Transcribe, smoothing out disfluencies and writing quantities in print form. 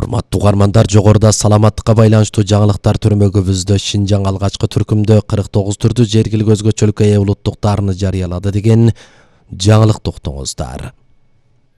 Урматтуу угармандар, жогоруда саламаттыкка байланыштуу жаңылыктар түрмөгүбүздө Шинжаң алгачкы түркүмдө 49 түрдүү жергилик өзгөчөлүккө ээ улуттук дарыны жарыялады деген жаңылык токтоңуздар.